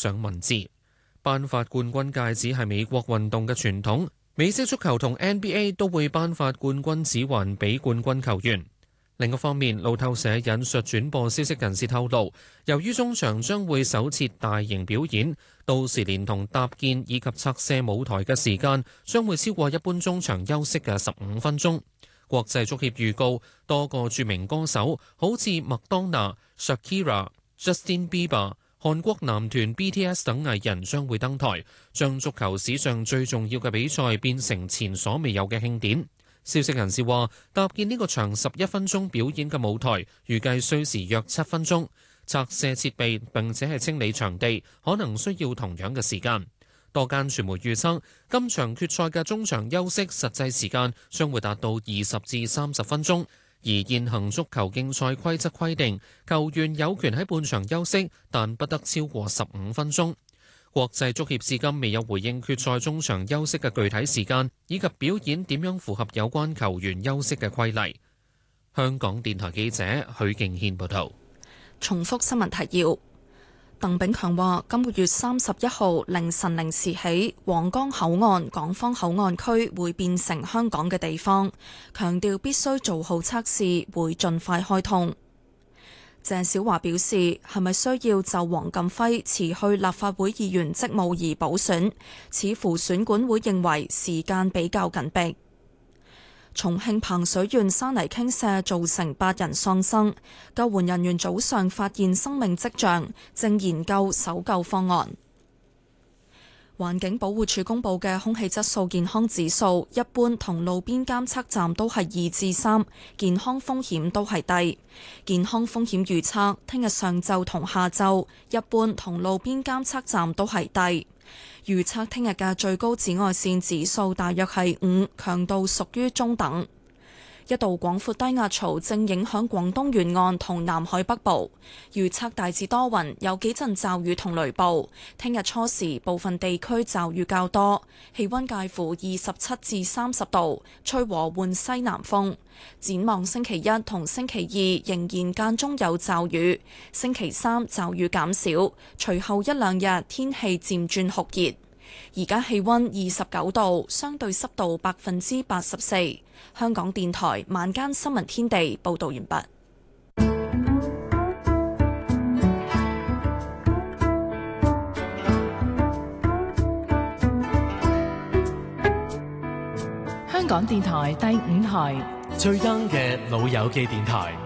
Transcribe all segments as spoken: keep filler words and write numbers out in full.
上文字。頒發冠軍戒指係美國運動嘅傳統，美式足球同 N B A 都會頒發冠軍指環俾冠軍球員。另一方面，路透社引述轉播消息人士透露，由於中場將會首設大型表演，到時連同搭建以及拆卸舞台嘅時間將會超過一般中場休息嘅十五分鐘。國際足協預告，多個著名歌手，好似麥當娜、Shakira、Justin Bieber、韓國男團 B T S 等藝人將會登台，將足球史上最重要嘅比賽變成前所未有嘅慶典。消息人士話，搭建呢個長十一分鐘表演嘅舞台，預計需時約七分鐘。拆卸設備並且係清理場地，可能需要同樣嘅時間。多間傳媒預測，今場決賽嘅中場休息實際時間將會達到二十至三十分鐘。而現行足球競賽規則規定，球員有權喺半場休息，但不得超過十五分鐘。國際足協至今未有回應決賽中場休息嘅具體時間，以及表演點樣符合有關球員休息嘅規例。香港電台記者許敬軒報道。 重複新聞提要：鄧炳強話，今個月三十一號凌晨零時起，皇崗口岸港方口岸區會變成香港嘅地方，強調必須做好測試，會盡快開通。鄭小華表示，係咪需要就黃錦輝辭去立法會議員職務而補選？似乎選管會認為時間比較緊迫。重慶彭水縣山泥傾瀉造成八人喪生，救援人員早上發現生命跡象，正研究搜救方案。環境保護署公布嘅空氣質素健康指數，一般同路邊監測站都係二至三，健康風險都係低。健康風險預測，聽日上晝同下晝，一般同路邊監測站都係低。預測聽日嘅最高紫外線指數大約係五，強度屬於中等。一道廣闊低壓槽正影響廣東沿岸同南海北部，預測大致多雲，有幾陣驟雨同雷暴。聽日初時部分地區驟雨較多，氣溫介乎二十七至三十度，吹和緩西南風。展望星期一同星期二仍然間中有驟雨，星期三驟雨減少，隨後一兩日天氣漸轉酷熱。而家氣溫二十九度，相對濕度百分之八十四。香港電台晚間新聞天地報道完畢。 香港電台第五台最 young 嘅老友記電台。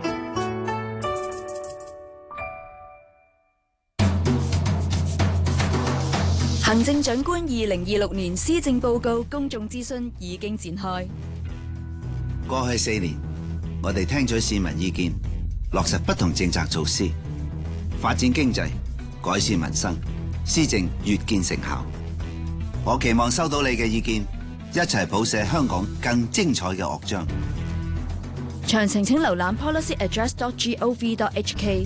行政長官二零二六年施政報告公眾諮詢已經展開。 過去四年，我哋聽取市民意見，落實不同政策措施，發展經濟，改善民生，施政越見成效。我期望收到你嘅意見，一齊譜寫香港更精彩嘅樂章。 詳情請瀏覽 policy address dot gov dot h k。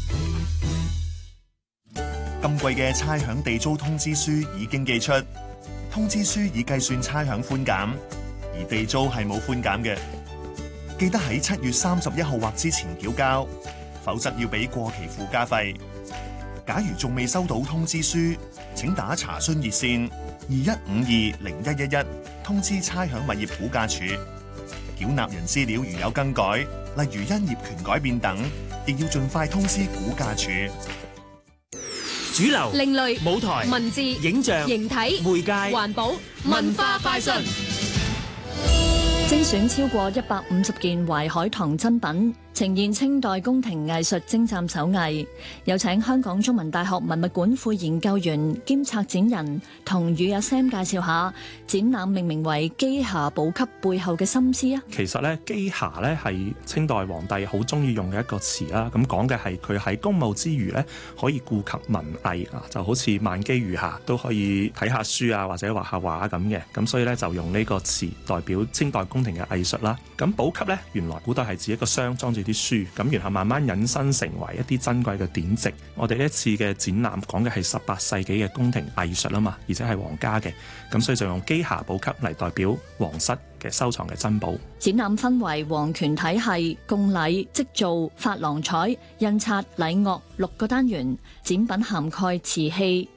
今季嘅差餉地租通知書已經寄出，通知書已計算差餉寬減，而地租係冇寬減嘅。記得喺七月三十一號或之前繳交，否則要俾過期附加費。假如仲未收到通知書，請打查詢熱線二一五二零一一一通知差餉物業估價署。繳納人資料如有更改，例如因業權改變等，亦要盡快通知估價署。 主流、 另類、 舞台、 文字、 影像、 形體、 媒介、 環保、文化快訊， 精選超過一百五十件淮海棠珍品，呈現清代宮廷藝術精湛手藝。有請香港中文大學文物館副研究員兼策展人同與阿 Sam 介紹下展覽命名為基霞寶笈背後嘅心思啊！ 其實咧，基霞咧係清代皇帝好中意用嘅一個詞啦。咁講嘅係佢喺公務之餘咧，可以顧及文藝啊，就好似萬機餘霞都可以睇下書啊，或者畫下畫咁嘅。咁所以咧就用呢個詞代表清代宮廷嘅藝術啦。咁寶笈咧原來古代係指一個箱裝住啲書，咁然後慢慢引申成為一啲珍貴嘅典籍。我哋呢一次嘅展覽講嘅係十八世紀嘅宮廷藝術啊嘛，而且係皇家嘅，咁所以就用基霞寶笈嚟代表皇室嘅收藏嘅珍寶。 展覽分為皇權體系、貢禮、織造、珐琅彩、印刷、禮樂六個單元，展品涵蓋瓷器、